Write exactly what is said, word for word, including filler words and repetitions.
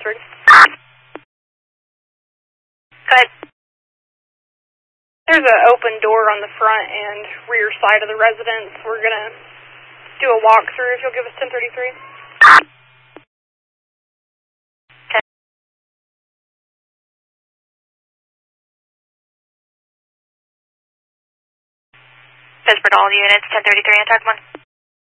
Pittsburgh. Go ahead. There's an open door on the front and rear side of the residence. We're going to do a walkthrough if you'll give us ten thirty-three. Okay. Pittsburgh, all units, ten thirty-three, Antarctic one.